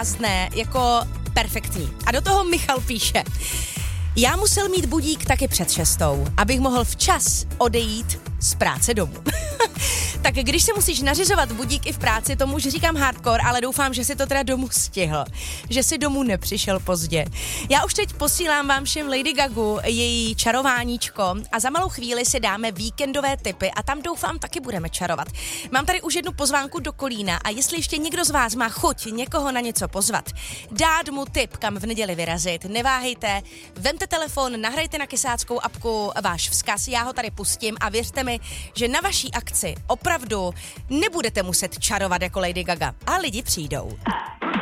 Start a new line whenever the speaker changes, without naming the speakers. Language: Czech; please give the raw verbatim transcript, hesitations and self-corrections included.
a zné jako perfektní. A do toho Michal píše: já musel mít budík taky před šestou, abych mohl včas odejít z práce domů. Tak když se musíš nařizovat budík i v práci, tomu už říkám hardcore, ale doufám, že si to teda domů stihl, že si domů nepřišel pozdě. Já už teď posílám vám všem Lady Gagu její čarováníčko a za malou chvíli si dáme víkendové tipy a tam doufám taky budeme čarovat. Mám tady už jednu pozvánku do Kolína a jestli ještě někdo z vás má chuť někoho na něco pozvat, dát mu tip, kam v neděli vyrazit, neváhejte, vemte telefon, nahrajte na kysáckou apku váš vzkaz, já ho tady pustím a věřte mi, že na vaší akci opravdu nebudete muset čarovat jako Lady Gaga a lidi přijdou.